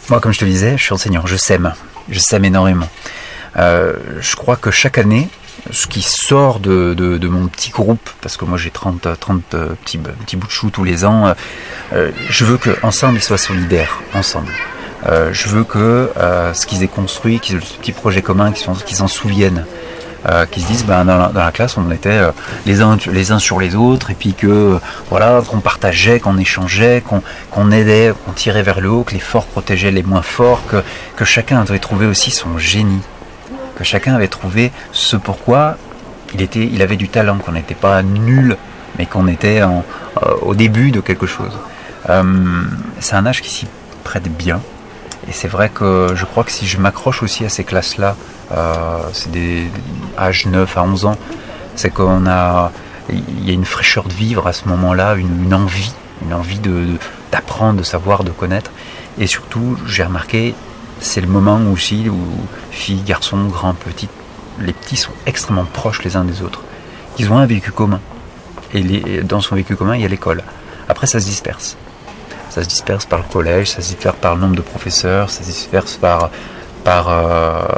Moi, comme je te disais, je suis enseignant, je sème énormément. Je crois que chaque année, ce qui sort de mon petit groupe, parce que moi j'ai 30 petits bouts de chou tous les ans, je veux qu'ensemble ils soient solidaires, ensemble. Je veux que ce qu'ils aient construit, ce petit projet commun, qu'ils s'en souviennent. Qui se disent dans la classe on était les uns sur les autres, et puis que voilà, qu'on partageait, qu'on échangeait, qu'on aidait, qu'on tirait vers le haut, que les forts protégeaient les moins forts, que chacun avait trouvé aussi son génie, que chacun avait trouvé ce pourquoi il avait du talent, qu'on n'était pas nul, mais qu'on était au début de quelque chose. C'est un âge qui s'y prête bien. Et c'est vrai que je crois que si je m'accroche aussi à ces classes-là, c'est des âges 9 à 11 ans, c'est il y a une fraîcheur de vivre à ce moment-là, une envie d'apprendre, de savoir, de connaître. Et surtout, j'ai remarqué, c'est le moment aussi où filles, garçons, grands, petits, les petits sont extrêmement proches les uns des autres. Ils ont un vécu commun. Et dans son vécu commun, il y a l'école. Après, ça se disperse. Ça se disperse par le collège, ça se disperse par le nombre de professeurs, ça se disperse par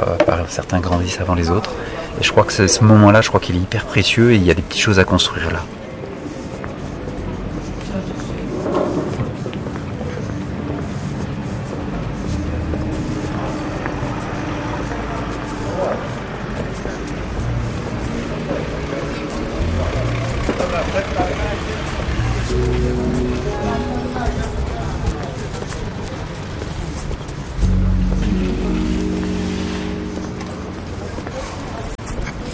certains grandissent avant les autres. Et je crois que ce moment-là, je crois qu'il est hyper précieux et il y a des petites choses à construire là.